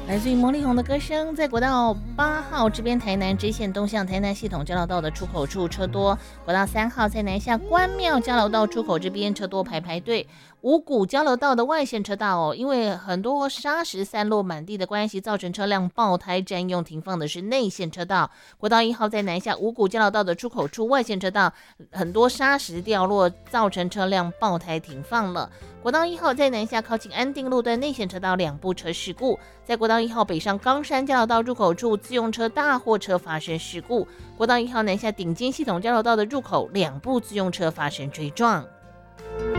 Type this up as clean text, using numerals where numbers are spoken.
来自于魔力红的歌声。在国道8号这边台南支线东向台南系统交流道的出口处车多，国道3号在南下关庙交流道出口这边车多排队。五股交流道的外线车道因为很多砂石散落满地的关系，造成车辆爆胎，占用停放的是内线车道。国道1号在南下五股交流道的出口处外线车道很多砂石掉落，造成车辆爆胎停放了。国道1号在南下靠近安定路的内线车道2部车事故，在国道1号北上冈山交流道入口处自用车大货车发生事故，国道1号南下顶尖系统交流道的入口2部自用车发生追撞。